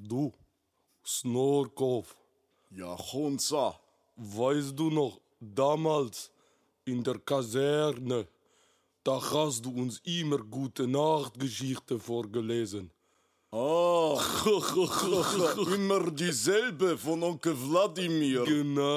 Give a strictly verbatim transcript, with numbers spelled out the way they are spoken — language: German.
Du, Snorkov, Ja, Chunza. weißt du noch, damals in der Kaserne, da hast du uns immer gute Nachtgeschichte vorgelesen. Ah, immer dieselbe von Onkel Wladimir. Genau.